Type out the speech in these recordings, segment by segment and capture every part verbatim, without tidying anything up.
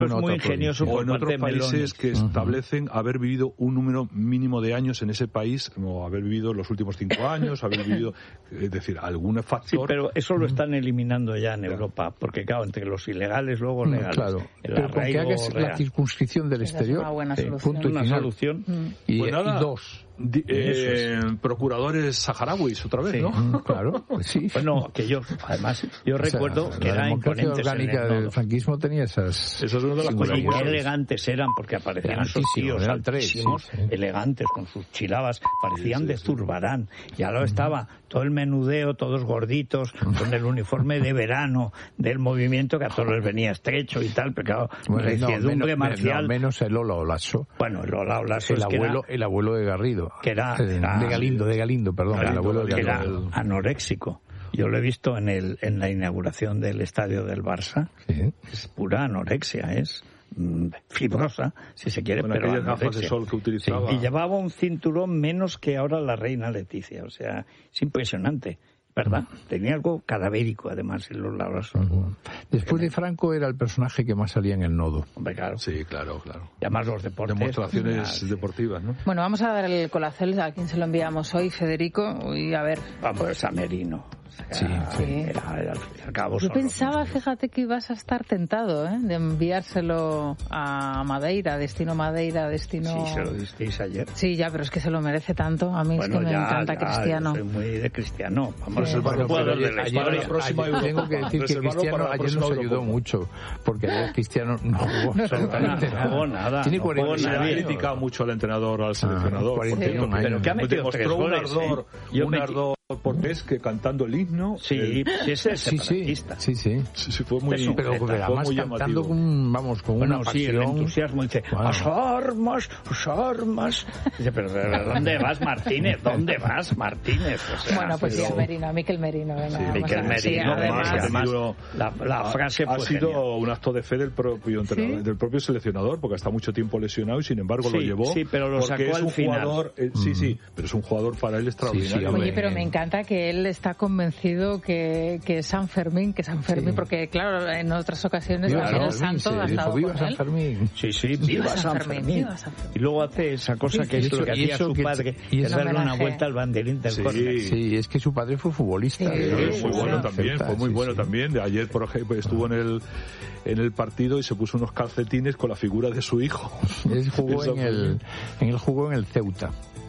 Es muy ingenioso o en otros países que establecen uh-huh. haber vivido un número mínimo de años en ese país, como haber vivido los últimos cinco años, haber vivido, es decir, algún factor. Sí, pero eso lo están eliminando ya en Europa, porque claro, entre los ilegales luego legales. Claro, pero con que hagas la circunscripción del exterior, es una buena solución. punto y una final. solución. Mm. Y, pues nada, y dos. Di, eh, procuradores saharauis otra vez, sí, ¿no? Claro, pues sí. Bueno, que yo, además, yo o sea, recuerdo que la eran democracia imponentes orgánica en el del franquismo tenía esas. Esas son de las cosas muy elegantes eran, porque aparecían esos tíos altísimos, sí, sí. elegantes, con sus chilabas, parecían sí, sí, de Zurbarán. Ya lo estaba, todo el menudeo, todos gorditos, con el uniforme de verano del movimiento, que a todos les venía estrecho y tal, pero claro, bueno, reciedumbre no, menos, marcial. No, menos el Ola Olaso. Bueno, el Ola Olaso el es abuelo, que era, el abuelo de Garrido. Que era, era de Galindo, de Galindo, perdón. Galindo, el abuelo de que Galindo. era anoréxico. Yo lo he visto en el en la inauguración del estadio del Barça. Sí. Es pura anorexia, es mm, fibrosa, si se quiere, bueno, pero aquellas gafas de sol que utilizaba. Sí, y llevaba un cinturón menos que ahora la reina Leticia, o sea, es impresionante. ¿Verdad? Tenía algo cadavérico, además, en los lados. Uh-huh. Después de Franco era el personaje que más salía en el nodo. Hombre, claro. Sí, claro, claro. Y además los deportes. Demostraciones claro. deportivas, ¿no? Bueno, vamos a dar el colacel a quien se lo enviamos hoy, Federico, y a ver. Vamos a Merino. Sí, sí. Era, era, al cabo Yo pensaba, fíjate, que ibas a estar tentado, ¿eh? De enviárselo a Madeira, destino Madeira, destino... Sí, se lo disteis ayer. Sí, ya, pero es que se lo merece tanto. A mí bueno, es que me ya, encanta ya, Cristiano. Yo soy muy de Cristiano. Vamos sí, a bueno, jugador de la ayer, ayer, próxima ayer, tengo que decir que Cristiano ayer nos ayudó mucho, porque ayer Cristiano no jugó no, absolutamente no, no, nada. nada. Tiene no cuarenta años. años. Ha criticado mucho al entrenador, al seleccionador. Ah, cuarenta y uno años. Pero que ha metido demostró tres un goles, ardor, ¿eh? un ardor portés que cantando el himno. Sí, el... sí, ese es sí, separatista. Sí, sí. Sí, sí, fue muy, Eso, pero además muy cantando con, vamos, con bueno, una sí, pasión. el entusiasmo. Dice, wow. las armas, las armas. Dice, pero ¿dónde vas, Martínez? ¿Dónde vas, Martínez? O sea, bueno, pues pero... sí, a Merino, a Miquel Merino. Venga, sí, Miquel Merino. Sí, además, además la, la frase ha, ha sido genial. un acto de fe del propio entrenador, ¿sí? del propio seleccionador, porque está mucho tiempo lesionado y sin embargo sí, lo llevó. Sí, pero lo sacó es al un final. Jugador, eh, sí, sí, pero es un jugador para él extraordinario. Sí, sí, oye, pero me encanta que él está convencido que, que San Fermín, que San Fermín, sí. porque claro, en otras ocasiones viva también el Fermín, santo ha estado viva con San él. Fermín. Sí, sí, viva, viva San, San Fermín. Fermín. Viva San Fermín. Y luego hace esa cosa sí, que es eso, lo que hacía su que, padre, y es darle una vuelta al banderín del sí, córner. Sí, es que su padre fue futbolista. Sí, sí, sí, muy bueno sí, también, fue muy sí, bueno sí. también. De ayer, por ejemplo, estuvo en el en el partido y se puso unos calcetines con la figura de su hijo. Él jugó en el, en el jugó en el Ceuta.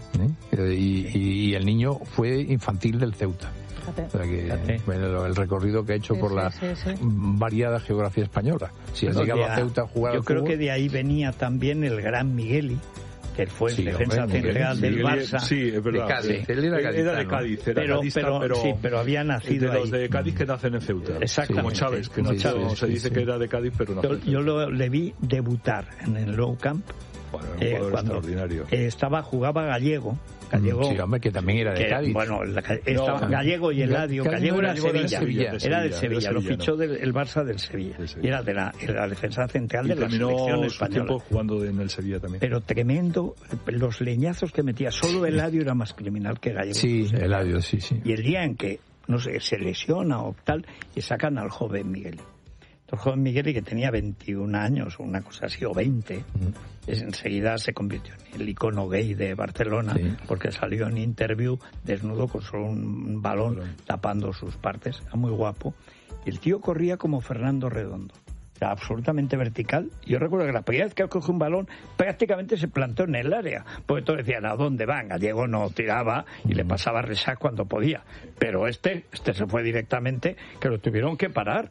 ¿eh? Y, y, y el niño fue infantil del Ceuta. O sea que, bueno, el recorrido que ha hecho sí, por sí, la sí, sí. variada geografía española. Si él llegaba a Ceuta a jugar yo al creo fútbol, que de ahí venía también el gran Migueli, que fue el sí, defensa hombre, central del Miguel, Barça. Sí, es verdad. De Cádiz. Sí. Él era, era de Cádiz, era pero, cadista, pero, pero, sí, pero había nacido de los ahí. de Cádiz que nacen en Ceuta. Exactamente. Como Chávez, que Sí, nació, sí, se sí, dice sí. que era de Cádiz, pero no. Yo, yo lo, le vi debutar en el Nou Camp. Bueno, un eh, jugador cuando extraordinario. eh, estaba jugaba Gallego. Gallego sí, hombre, que también era de que, Cádiz. Bueno, la, estaba no, Gallego y Eladio. Gallego era de Sevilla. Sevilla. De Era del Sevilla, Sevilla. de Lo Sevilla, fichó no. del el Barça del Sevilla. De Sevilla. Y era de la, de la defensa central Y de la selección terminó su española. tiempo jugando en el Sevilla también. Pero tremendo, los leñazos que metía. Solo Eladio era más criminal que Gallego. Sí, Eladio, sí, sí. Y el día en que, no sé, se lesiona o tal, y sacan al joven Miguel. El joven Miguel, que tenía veintiún años, o una cosa así, o veinte, mm. es, enseguida se convirtió en el icono gay de Barcelona, sí. porque salió en interview desnudo con solo un balón bueno. tapando sus partes. Era muy guapo. Y el tío corría como Fernando Redondo. Era absolutamente vertical. Yo recuerdo que la primera vez que cogió un balón prácticamente se plantó en el área, porque todos decían ¿a dónde van? Gallego no tiraba y le pasaba a Resac cuando podía, pero este este se fue directamente, que lo tuvieron que parar.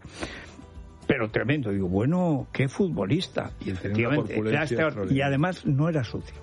Pero tremendo, digo, bueno, qué futbolista. Y efectivamente, era este, y además no era sucio.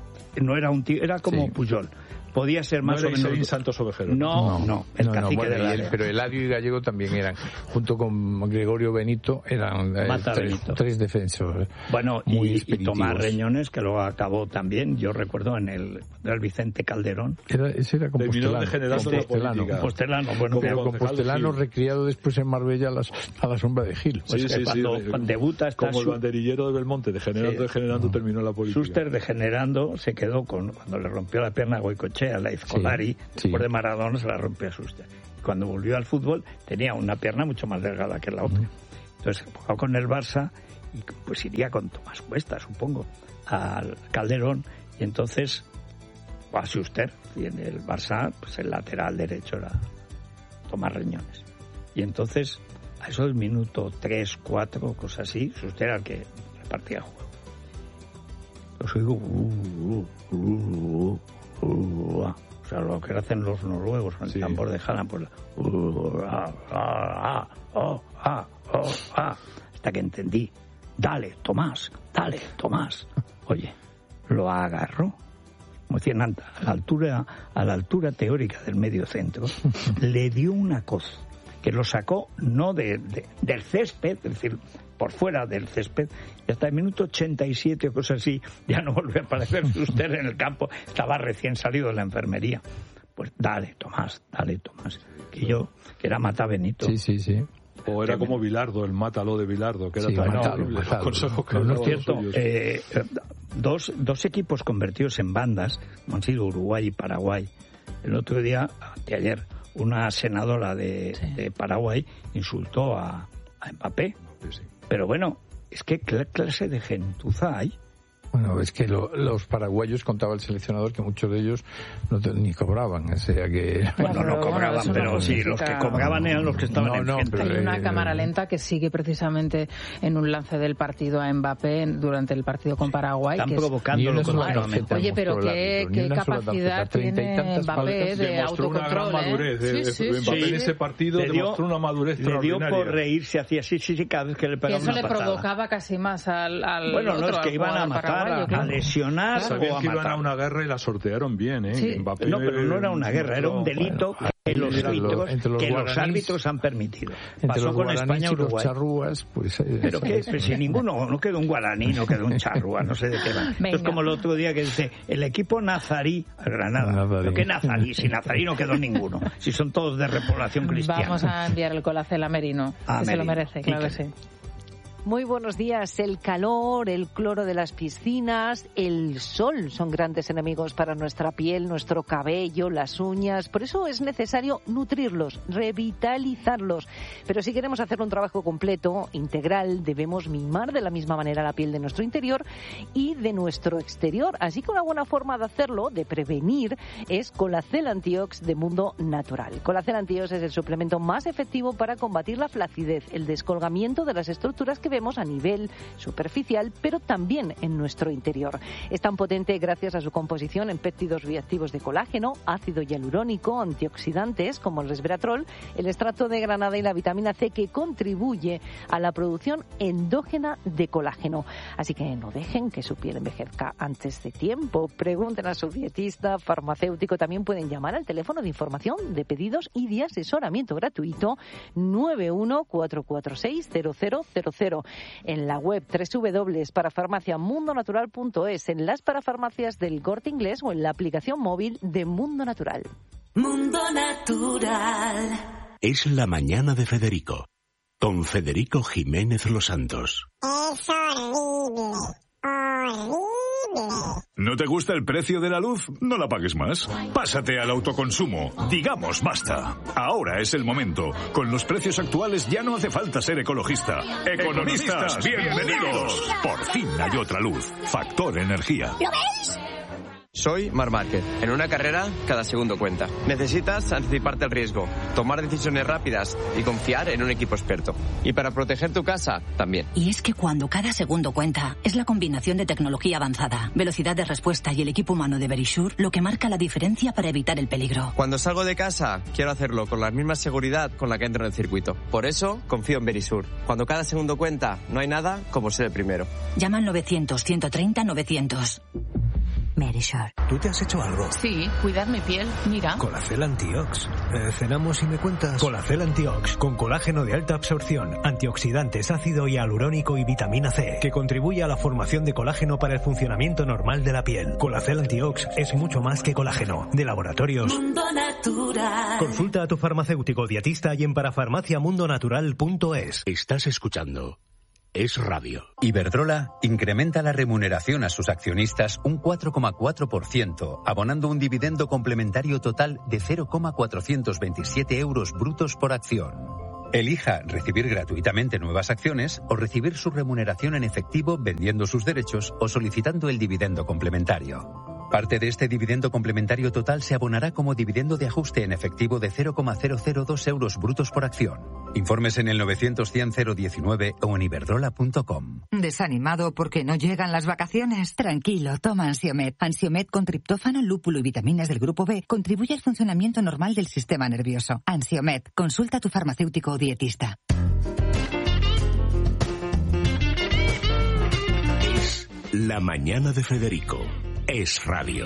No era un tío, era como sí. Puyol. Podía ser más no o menos. No Santos Ovejero. No, no, no, el no, cacique no, bueno, de la el, pero Eladio y Gallego también eran, junto con Gregorio Benito, eran eh, tres, tres defensores. Bueno, muy y, y Tomás Reñones, que luego acabó también, yo recuerdo, en el, el Vicente Calderón. Era, ese era Compostelano. Compostelano. Compostelano, bueno, pero Compostelano recriado después en Marbella a, las, a la sombra de Gil. Pues sí, sí, cuando, sí, cuando debuta está como su... el banderillero de Belmonte, degenerando, sí. degenerando, no. terminó la política. Schuster, degenerando, se quedó con, cuando le rompió la pierna a Goicoechea, a la Izcolari, sí. Sí. Después de Maradona se la rompió a Schuster. Cuando volvió al fútbol tenía una pierna mucho más delgada que la otra. Entonces jugaba con el Barça y pues iría con Tomás Cuesta, supongo, al Calderón, y entonces a Schuster, y en el Barça pues el lateral derecho era Tomás Reñones, y entonces a eso del minuto tres, cuatro, cosas así, Schuster era el que repartía el juego. Los oigo uh, uh, uh, uh, uh, o sea, lo que hacen los noruegos con el sí. tambor de Haaland, pues uh, ah, ah, oh, ah, oh, ah, hasta que entendí. Dale, Tomás, dale, Tomás. Oye, lo agarró, como decían antes, a la altura, a la altura teórica del medio centro, le dio una cosa, que lo sacó no de, de, del césped, es decir, por fuera del césped, y hasta el minuto ochenta y siete o cosas así, ya no volvió a aparecer usted en el campo, estaba recién salido de la enfermería. Pues dale, Tomás, dale, Tomás. Que yo, que era Mata Benito. Sí, sí, sí. O era como Bilardo, el mátalo de Bilardo, que era sí, tan mátalo, horrible. mátalo. Los consejos que no, no es daban cierto. los suyos. Eh, dos, dos equipos convertidos en bandas, como han sido Uruguay y Paraguay. El otro día, anteayer, una senadora de, sí. de Paraguay insultó a, a Mbappé. Sí. Pero bueno, es que ¿qué clase de gentuza hay? Bueno, es que lo, los paraguayos, contaba el seleccionador, que muchos de ellos no te, ni cobraban, o sea que... Bueno, no cobraban, bueno, pero sí, los que cobraban eran los que estaban no, en no, frente. Hay una eh, cámara lenta que sigue precisamente en un lance del partido a Mbappé durante el partido con Paraguay. Están que es... provocándolo continuamente. Oye, pero qué, qué capacidad tiene Mbappé de autocontrol, una gran madurez, ¿eh? Sí, sí, Mbappé sí. en ese partido le dio, demostró una madurez le dio extraordinaria. por reírse, hacía así, sí, sí, cada vez que le pegaba una patada. Y eso le provocaba casi más al, al bueno, otro, no, es que iban a matar, a, a lesionar Sabían o a que iban matar. a una guerra y la sortearon bien, ¿eh? Sí. Mbappé, no, pero no era una guerra, era un delito bueno, que, los, árbitros, los, que los árbitros han permitido. Pasó con España y Uruguay. Charrúas, pues, eh, pero qué, pues si ninguno, no quedó un guaraní, no quedó un charrúa, no sé de qué va. Entonces, como el otro día que dice, el equipo nazarí a Granada. Nazarí. ¿Pero qué nazarí? Si nazarí no quedó ninguno. Si son todos de repoblación cristiana. Vamos a enviar el colacel a Merino, a que Merino. Se lo merece, claro que sí. Muy buenos días. El calor, el cloro de las piscinas, el sol son grandes enemigos para nuestra piel, nuestro cabello, las uñas. Por eso es necesario nutrirlos, revitalizarlos. Pero si queremos hacer un trabajo completo, integral, debemos mimar de la misma manera la piel de nuestro interior y de nuestro exterior. Así que una buena forma de hacerlo, de prevenir, es Colacel Antiox de Mundo Natural. Colacel Antiox es el suplemento más efectivo para combatir la flacidez, el descolgamiento de las estructuras que vemos a nivel superficial, pero también en nuestro interior. Es tan potente gracias a su composición en péptidos bioactivos de colágeno, ácido hialurónico, antioxidantes como el resveratrol, el extracto de granada y la vitamina C, que contribuye a la producción endógena de colágeno. Así que no dejen que su piel envejezca antes de tiempo. Pregunten a su dietista, farmacéutico. También pueden llamar al teléfono de información, de pedidos y de asesoramiento gratuito nueve uno cuatro cuatro seis cero cero cero cero. En la web doble u doble u doble u punto parafarmacia mundo natural punto es, en las parafarmacias del Corte Inglés o en la aplicación móvil de Mundo Natural. Mundo Natural. Es la mañana de Federico, con Federico Jiménez Los Santos. Es horrible, horrible. ¿No te gusta el precio de la luz? No la pagues más. Pásate al autoconsumo. Digamos basta. Ahora es el momento. Con los precios actuales ya no hace falta ser ecologista. ¡Economistas, bienvenidos! Por fin hay otra luz. Factor Energía. ¿Lo veis? Soy Marc Márquez. En una carrera, cada segundo cuenta. Necesitas anticiparte al riesgo, tomar decisiones rápidas y confiar en un equipo experto. Y para proteger tu casa, también. Y es que cuando cada segundo cuenta, es la combinación de tecnología avanzada, velocidad de respuesta y el equipo humano de Verisure lo que marca la diferencia para evitar el peligro. Cuando salgo de casa, quiero hacerlo con la misma seguridad con la que entro en el circuito. Por eso, confío en Verisure. Cuando cada segundo cuenta, no hay nada como ser el primero. Llama al novecientos, ciento treinta, novecientos. Verisure. ¿Tú te has hecho algo? Sí, cuidar mi piel, mira. Colacel Antiox. Eh, cenamos y me cuentas. Colacel Antiox, con colágeno de alta absorción, antioxidantes, ácido hialurónico y vitamina C, que contribuye a la formación de colágeno para el funcionamiento normal de la piel. Colacel Antiox es mucho más que colágeno. De laboratorios Mundo Natural. Consulta a tu farmacéutico dietista y en parafarmacia mundo natural punto es. Estás escuchando Es Radio. Iberdrola incrementa la remuneración a sus accionistas un cuatro coma cuatro por ciento, abonando un dividendo complementario total de cero coma cuatrocientos veintisiete euros brutos por acción. Elija recibir gratuitamente nuevas acciones o recibir su remuneración en efectivo vendiendo sus derechos o solicitando el dividendo complementario. Parte de este dividendo complementario total se abonará como dividendo de ajuste en efectivo de cero coma cero cero dos euros brutos por acción. Informes en el novecientos cien cero diecinueve o en iberdrola punto com. ¿Desanimado porque no llegan las vacaciones? Tranquilo, toma Ansiomed. Ansiomed con triptófano, lúpulo y vitaminas del grupo B contribuye al funcionamiento normal del sistema nervioso. Ansiomed, consulta a tu farmacéutico o dietista. Es La Mañana de Federico. Es radio.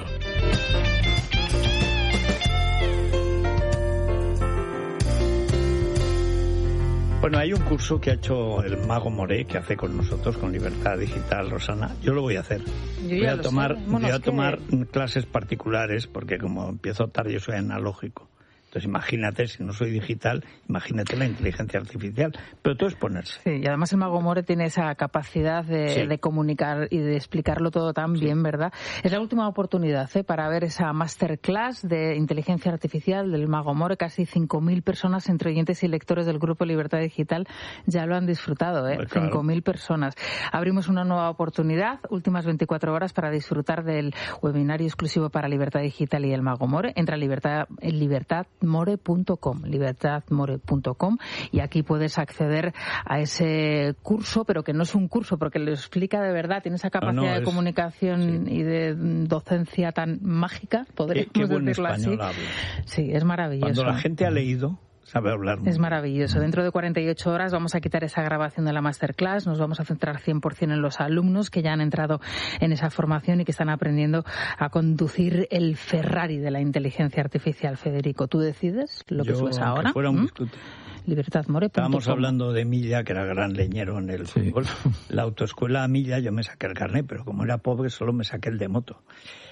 Bueno, hay un curso que ha hecho el Mago More, que hace con nosotros, con Libertad Digital, Rosana. Yo lo voy a hacer. Yo voy a tomar, bueno, voy a es tomar que... clases particulares, porque como empiezo tarde, yo soy analógico. Entonces imagínate, si no soy digital, imagínate la inteligencia artificial. Pero todo es ponerse. Sí, y además el Mago More tiene esa capacidad de, sí. de comunicar y de explicarlo todo tan sí. bien, ¿verdad? Es la última oportunidad ¿eh? para ver esa masterclass de inteligencia artificial del Mago More. Casi cinco mil personas, entre oyentes y lectores del Grupo Libertad Digital, ya lo han disfrutado. ¿eh? Claro. cinco mil personas. Abrimos una nueva oportunidad, últimas veinticuatro horas para disfrutar del webinario exclusivo para Libertad Digital y el Mago More. Entra a libertad, en libertad more punto com, libertad more punto com, y aquí puedes acceder a ese curso, pero que no es un curso porque lo explica de verdad, tiene esa capacidad no, no, de es, comunicación sí. y de docencia tan mágica, podríamos qué, qué buen decirlo así. Habla. Sí, es maravilloso. Cuando la gente ha leído, sabe hablar muy Es maravilloso. Dentro de cuarenta y ocho horas vamos a quitar esa grabación de la masterclass, nos vamos a centrar cien por ciento en los alumnos que ya han entrado en esa formación y que están aprendiendo a conducir el Ferrari de la inteligencia artificial. Federico, ¿tú decides lo que Yo, subes ahora? Que fuera un ¿Mm? discute. libertad more punto com. Estábamos hablando de Milla, que era gran leñero en el sí. fútbol. La autoescuela Milla, yo me saqué el carnet, pero como era pobre solo me saqué el de moto.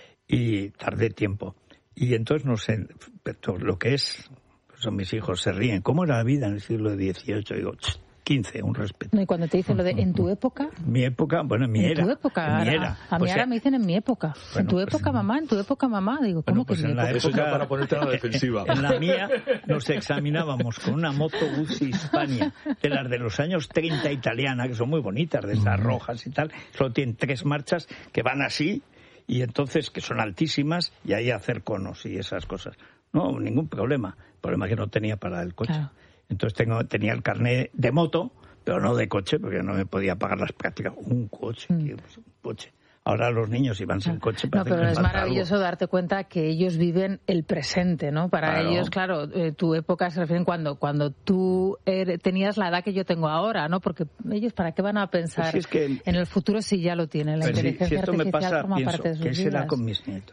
Y tardé tiempo. Y entonces no sé, lo que es... Son mis hijos, se ríen. ¿Cómo era la vida en el siglo dieciocho? Digo, quince, un respeto. Y cuando te dicen lo de en tu época... Mi época, bueno, en mi en era. Tu época, en mi ahora, era. A mí pues ahora sea, me dicen en mi época. Bueno, en tu pues, época, mamá, en tu época, mamá. Digo, ¿cómo bueno, pues que en en mi la época? Eso ya para ponerte a la defensiva. En la mía nos examinábamos con una moto Guzzi Hispania, de las de los años treinta italiana, que son muy bonitas, de esas rojas y tal. Solo tienen tres marchas que van así, y entonces que son altísimas, y ahí hacer conos y esas cosas. No, ningún problema. El problema es que no tenía para el coche. Claro. Entonces tengo, tenía el carnet de moto, pero no de coche, porque no me podía pagar las prácticas. Un coche, mm. tío, pues un coche. Ahora los niños iban sin coche. No, pero es maravilloso algo. darte cuenta que ellos viven el presente, ¿no? Para claro. ellos, claro, eh, tu época se refiere cuando cuando tú er, tenías la edad que yo tengo ahora, ¿no? Porque ellos, ¿para qué van a pensar pues si es que, en el futuro si ya lo tienen? La inteligencia si, si esto artificial me pasa, forma pienso, parte de sus ¿qué será vidas? con mis nietos?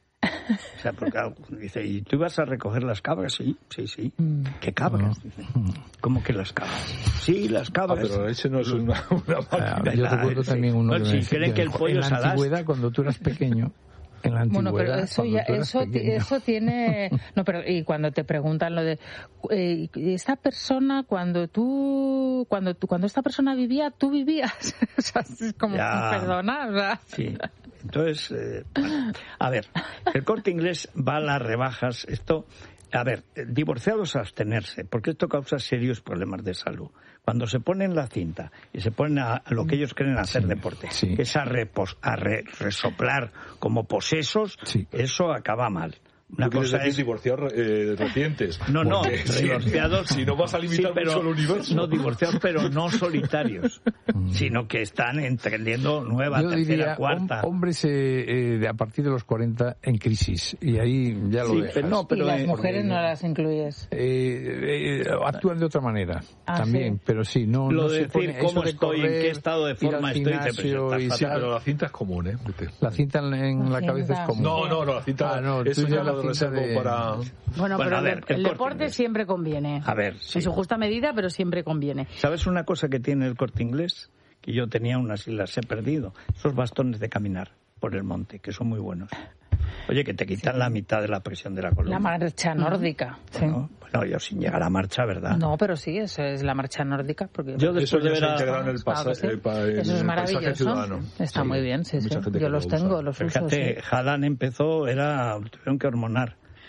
O sea, porque dice, ¿y tú ibas a recoger las cabras? Sí, sí, sí. Mm. ¿Qué cabras? No. ¿Cómo que las cabras? Sí, las cabras. Ah, pero ese no es una, una máquina. Ah, yo recuerdo también uno no, que si creen que el pollo en la antigüedad, cuando tú eras pequeño, en la antigüedad, bueno, pero eso ya eso, eso tiene no, pero y cuando te preguntan lo de eh, esta persona cuando tú cuando tú cuando esta persona vivía, tú vivías. O sea, es como ya. Perdona, ¿verdad? Sí. Entonces, eh, bueno, a ver, el Corte Inglés va a las rebajas. Esto, a ver, divorciados a abstenerse, porque esto causa serios problemas de salud. Cuando se ponen la cinta y se ponen a, a lo que ellos creen hacer sí, deporte, sí. que es a, repos, a re, resoplar como posesos, sí. eso acaba mal. Una cosa es divorciados eh, recientes. No, no, divorciados. Si no vas a limitar sí, pero, mucho el universo. No, divorciados, pero no solitarios, sino que están emprendiendo nueva, Yo tercera, diría, cuarta. Hombres eh, de a partir de los cuarenta en crisis, y ahí ya lo sí, dejas. Pero no, pero y las eh, mujeres no las incluyes. Eh, eh, actúan de otra manera, ah, también, sí. pero sí, no, lo no de se decir pone, cómo de estoy, correr, en qué estado de forma estoy, te presentas sí, pero la cinta es común, ¿eh? La cinta en, en la, la cabeza es común. No, no, no, la cinta, ah, no, eso ya lo reservo de... para... Bueno, bueno, pero ver, el, el deporte siempre conviene. A ver, sí. En su justa medida, pero siempre conviene. ¿Sabes una cosa que tiene el Corte Inglés? Que yo tenía unas y las he perdido. Esos bastones de caminar por el monte, que son muy buenos. Oye, que te quitan sí. la mitad de la presión de la columna. La marcha nórdica. Bueno, sí. bueno, yo sin llegar a la marcha, ¿verdad? No, pero sí, eso es la marcha nórdica. Porque yo después de ver a... en el pasa... claro, sí. eh, pa, en eso es el maravilloso. Está sí. muy bien, sí, sí. Yo los tengo, los uso. Fíjate, Sí. Hadan empezó, era, tuvieron que hormonar.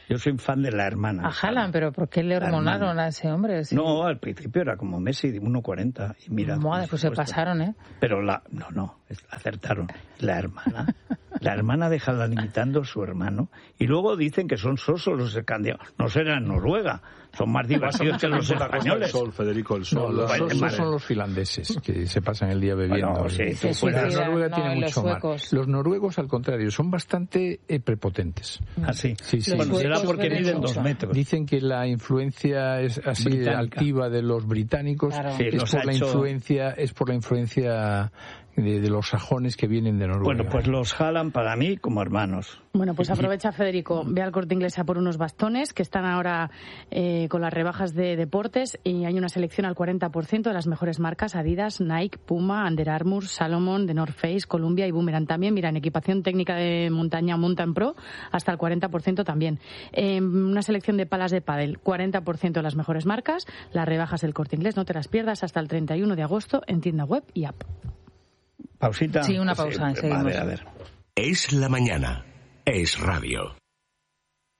Yo soy fan de la hermana. A Haaland, pero ¿por qué le hormonaron a ese hombre? Sí. No, al principio era como Messi, de uno cuarenta. Y mira. Madre, pues se pasaron, ¿eh? Pero la. No, no, acertaron. La hermana. La hermana de Haaland imitando a su hermano. Y luego dicen que son sosos los escandinavos. No será en Noruega. Son más divertidos que los españoles. El sol, Federico, el sol. No, los sosos vale. son los finlandeses, que se pasan el día bebiendo. Bueno, sí, sí, sí, fuera. Sí, Noruega no, tiene mucho más. Los noruegos, al contrario, son bastante eh, prepotentes. ¿Ah, sí? Sí, sí. Bueno, será porque miden dos metros. Dicen que la influencia es así británica. Altiva de los británicos. Claro. Sí, es, por la hecho... influencia, es por la influencia... De, de los sajones que vienen de Noruega. Bueno, pues los Haaland para mí como hermanos. Bueno, pues aprovecha, Federico, ve al Corte Inglés a por unos bastones que están ahora eh, con las rebajas de deportes y hay una selección al cuarenta por ciento de las mejores marcas: Adidas, Nike, Puma, Under Armour, Salomon, The North Face, Columbia y Boomerang. También, mira, en equipación técnica de montaña Mountain Pro, hasta el cuarenta por ciento también. Eh, una selección de palas de pádel, cuarenta por ciento de las mejores marcas. Las rebajas del Corte Inglés, no te las pierdas, hasta el treinta y uno de agosto en tienda web y app. Pausita. Sí, una pausa, pues, seguimos. A ver, a ver. Es la mañana. Es radio.